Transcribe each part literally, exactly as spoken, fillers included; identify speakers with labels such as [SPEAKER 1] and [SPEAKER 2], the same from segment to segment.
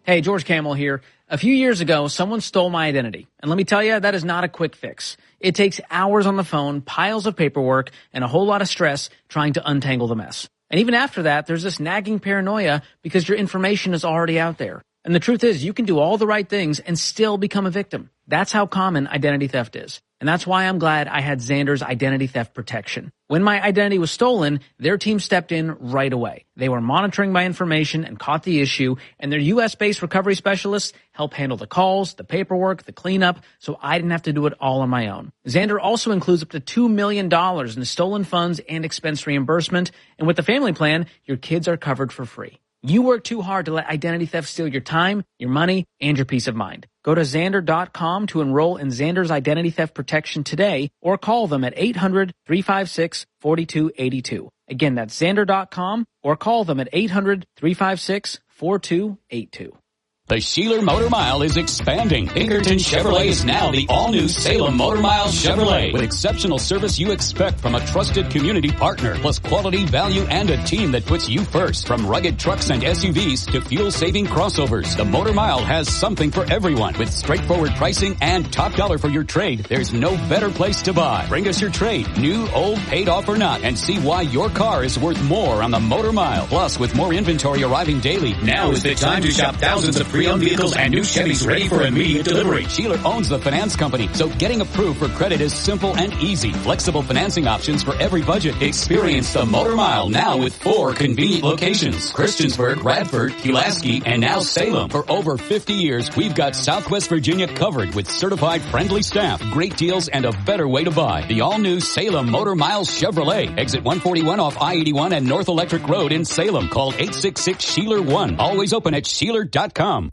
[SPEAKER 1] Hey, George Camel here. A few years ago, someone stole my identity. And let me tell you, that is not a quick fix. It takes hours on the phone, piles of paperwork, and a whole lot of stress trying to untangle the mess. And even after that, there's this nagging paranoia because your information is already out there. And the truth is, you can do all the right things and still become a victim. That's how common identity theft is. And that's why I'm glad I had Xander's identity theft protection. When my identity was stolen, their team stepped in right away. They were monitoring my information and caught the issue, and their U S-based recovery specialists help handle the calls, the paperwork, the cleanup, so I didn't have to do it all on my own. Xander also includes up to two million dollars in stolen funds and expense reimbursement, and with the family plan, your kids are covered for free. You work too hard to let identity theft steal your time, your money, and your peace of mind. Go to Xander dot com to enroll in Xander's identity theft protection today, or call them at eight hundred, three five six, four two eight two. Again, that's Xander dot com, or call them at eight hundred, three five six, four two eight two.
[SPEAKER 2] The Sheeler Motor Mile is expanding. Pinkerton Chevrolet is now the all-new Salem Motor Mile Chevrolet. With exceptional service you expect from a trusted community partner, plus quality, value, and a team that puts you first. From rugged trucks and S U Vs to fuel-saving crossovers, the Motor Mile has something for everyone. With straightforward pricing and top dollar for your trade, there's no better place to buy. Bring us your trade, new, old, paid off or not, and see why your car is worth more on the Motor Mile. Plus, with more inventory arriving daily, now is the time to shop thousands of pre-owned vehicles and new Chevys ready for immediate delivery. Sheeler owns the finance company, so getting approved for credit is simple and easy. Flexible financing options for every budget. Experience the Motor Mile now with four convenient locations: Christiansburg, Radford, Pulaski, and now Salem. For over fifty years, we've got Southwest Virginia covered with certified friendly staff, great deals, and a better way to buy. The all-new Salem Motor Mile Chevrolet. Exit one forty-one off I eighty-one and North Electric Road in Salem. Call eight six six, Sheeler one. Always open at Sheeler dot com.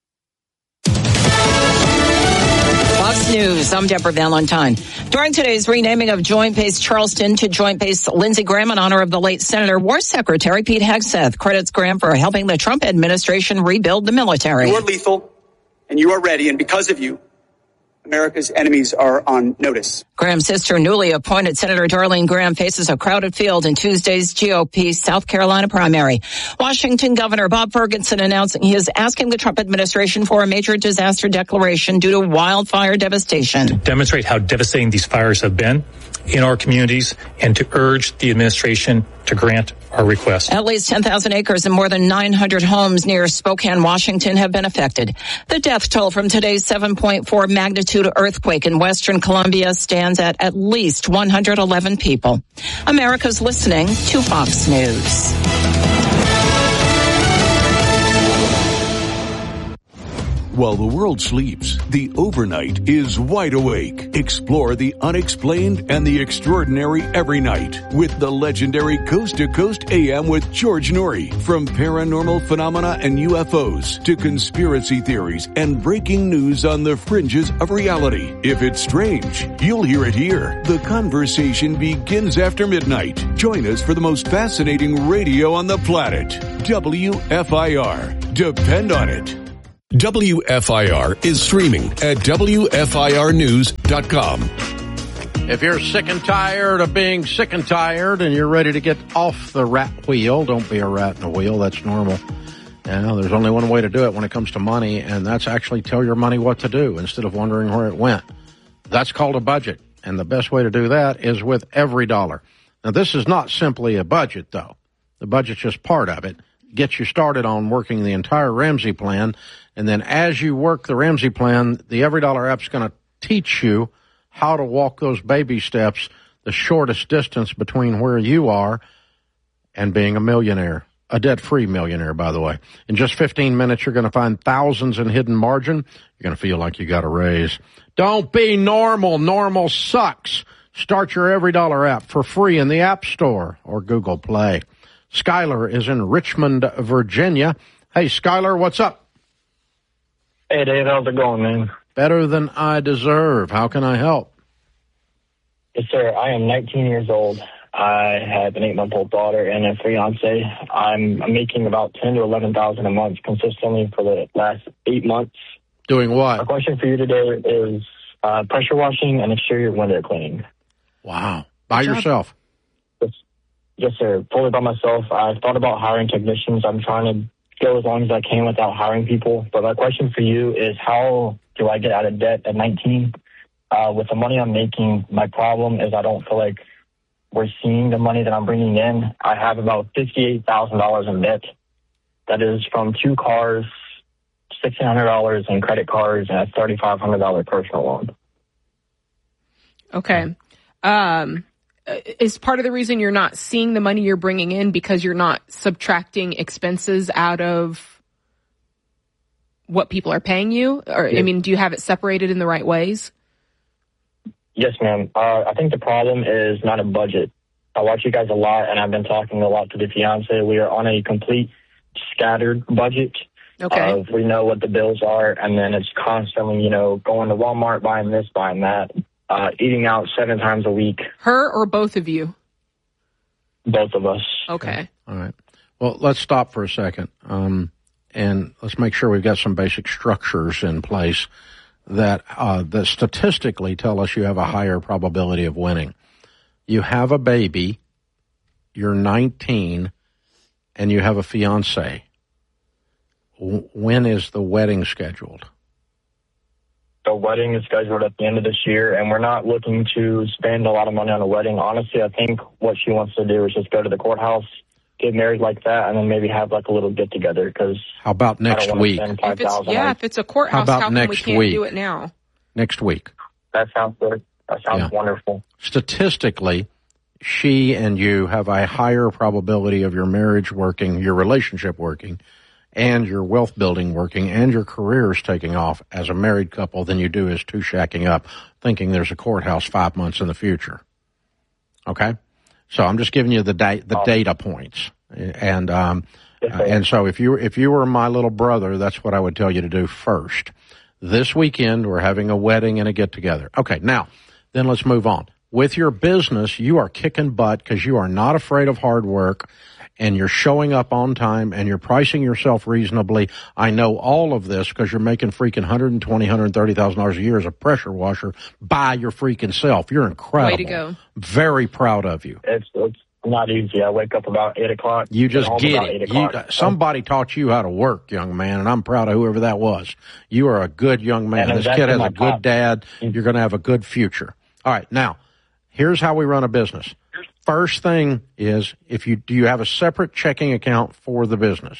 [SPEAKER 3] Fox News, I'm Deborah Valentine. During today's renaming of Joint Base Charleston to Joint Base Lindsey Graham in honor of the late Senator War Secretary Pete Hegseth credits Graham for helping the Trump administration rebuild the military.
[SPEAKER 4] You are lethal, and you are ready, and because of you, America's enemies are on notice.
[SPEAKER 3] Graham's sister, newly appointed Senator Darlene Graham, faces a crowded field in Tuesday's G O P South Carolina primary. Washington Governor Bob Ferguson announcing he is asking the Trump administration for a major disaster declaration due to wildfire devastation.
[SPEAKER 5] To demonstrate how devastating these fires have been in our communities and to urge the administration to grant our request.
[SPEAKER 3] At least ten thousand acres and more than nine hundred homes near Spokane, Washington have been affected. The death toll from today's seven point four magnitude earthquake in western Colombia stands at at least one hundred eleven people. America's listening to Fox News.
[SPEAKER 6] While the world sleeps, the overnight is wide awake. Explore the unexplained and the extraordinary every night with the legendary Coast to Coast A M with George Noory. From paranormal phenomena and U F Os to conspiracy theories and breaking news on the fringes of reality. If it's strange, you'll hear it here. The conversation begins after midnight. Join us for the most fascinating radio on the planet. W F I R. Depend on it. W F I R is streaming at W F I R news dot com.
[SPEAKER 7] If you're sick and tired of being sick and tired and you're ready to get off the rat wheel, don't be a rat in the wheel. That's normal. You know, there's only one way to do it when it comes to money, and that's actually tell your money what to do instead of wondering where it went. That's called a budget, and the best way to do that is with every dollar. Now, this is not simply a budget, though. The budget's just part of it. Gets you started on working the entire Ramsey plan. And then as you work the Ramsey plan, the Every Dollar app's going to teach you how to walk those baby steps, the shortest distance between where you are and being a millionaire, a debt-free millionaire, by the way. In just fifteen minutes, you're going to find thousands in hidden margin. You're going to feel like you got a raise. Don't be normal. Normal sucks. Start your Every Dollar app for free in the App Store or Google Play. Skylar is in Richmond, Virginia. Hey, Skylar, what's up?
[SPEAKER 8] Hey, Dave, how's it going, man?
[SPEAKER 7] Better than I deserve. How can I help?
[SPEAKER 8] Yes, sir. I am nineteen years old. I have an eight-month-old daughter and a fiance. I'm, I'm making about ten to eleven thousand a month consistently for the last eight months.
[SPEAKER 7] Doing what?
[SPEAKER 8] My question for you today is uh, pressure washing and exterior window cleaning.
[SPEAKER 7] Wow. By yourself?
[SPEAKER 8] Yes, yes, sir. Fully by myself. I've thought about hiring technicians. I'm trying to go as long as I can without hiring people. But my question for you is, how do I get out of debt at nineteen? Uh, with the money I'm making, my problem is I don't feel like we're seeing the money that I'm bringing in. I have about fifty-eight thousand dollars in debt. That is from two cars, sixteen hundred dollars in credit cards, and a thirty-five hundred dollars personal loan.
[SPEAKER 9] Okay. Um, is part of the reason you're not seeing the money you're bringing in because you're not subtracting expenses out of what people are paying you? Or, yeah. I mean, do you have it separated in the right ways?
[SPEAKER 8] Yes, ma'am. Uh, I think the problem is not a budget. I watch you guys a lot, and I've been talking a lot to the fiance. We are on a complete scattered budget.
[SPEAKER 9] Okay.
[SPEAKER 8] Uh, we know what the bills are, and then it's constantly, you know, going to Walmart, buying this, buying that, uh, eating out seven times a week.
[SPEAKER 9] Her or both of you?
[SPEAKER 8] Both of us.
[SPEAKER 9] Okay.
[SPEAKER 7] okay. All right. Well, let's stop for a second, um, and let's make sure we've got some basic structures in place that uh, that statistically tell us you have a higher probability of winning. You have a baby, you're nineteen, and you have a fiance. W- when is the wedding scheduled?
[SPEAKER 8] The wedding is scheduled at the end of this year, and we're not looking to spend a lot of money on a wedding. Honestly, I think what she wants to do is just go to the courthouse, get married like that, and then maybe have like a little get together. Because
[SPEAKER 7] how about next week?
[SPEAKER 9] If it's, yeah, if it's a courthouse,
[SPEAKER 7] how, about
[SPEAKER 9] how come
[SPEAKER 7] next
[SPEAKER 9] we can't
[SPEAKER 7] week?
[SPEAKER 9] do it now?
[SPEAKER 7] Next week.
[SPEAKER 8] That sounds good. That sounds
[SPEAKER 7] yeah.
[SPEAKER 8] wonderful.
[SPEAKER 7] Statistically, she and you have a higher probability of your marriage working, your relationship working, and your wealth building working, and your careers taking off as a married couple than you do as two shacking up, thinking there's a courthouse five months in the future. Okay? So I'm just giving you the da- the data points. And um, uh, and so if you if you were my little brother, that's what I would tell you to do first. This weekend, we're having a wedding and a get-together. Okay, now, then let's move on. With your business, you are kicking butt because you are not afraid of hard work, and you're showing up on time, and you're pricing yourself reasonably. I know all of this because you're making freaking one hundred twenty thousand dollars, one hundred thirty thousand dollars a year as a pressure washer by your freaking self. You're incredible.
[SPEAKER 9] Way to go.
[SPEAKER 7] Very proud of you.
[SPEAKER 8] It's, it's not easy. I wake up about eight o'clock.
[SPEAKER 7] You just get it. You, somebody taught you how to work, young man, and I'm proud of whoever that was. You are a good young man. This kid has a good dad. You're going to have a good future. All right, now, here's how we run a business. First thing is, if you do you have a separate checking account for the business?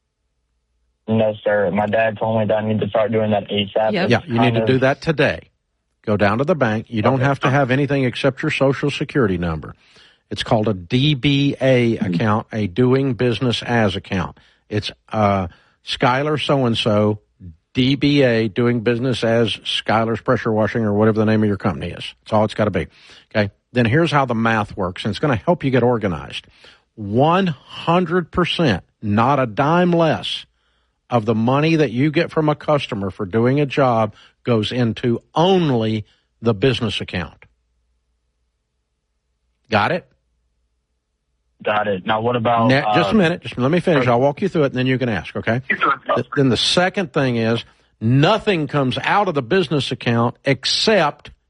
[SPEAKER 8] No, sir. My dad told me that I need to start doing that ASAP.
[SPEAKER 9] Yep.
[SPEAKER 7] Yeah, you need to do that today. Go down to the bank. You don't have to have anything except your Social Security number. It's called a D B A account, a doing business as account. It's uh, Skylar so-and-so, D B A, doing business as Skylar's Pressure Washing or whatever the name of your company is. That's all it's got to be. Okay. Then here's how the math works, and it's going to help you get organized. one hundred percent, not a dime less, of the money that you get from a customer for doing a job goes into only the business account. Got it?
[SPEAKER 8] Got it. Now, what about...
[SPEAKER 7] Now, just
[SPEAKER 8] uh,
[SPEAKER 7] a minute. Just let me finish. I'll walk you through it, and then you can ask, okay? Then the second thing is nothing comes out of the business account except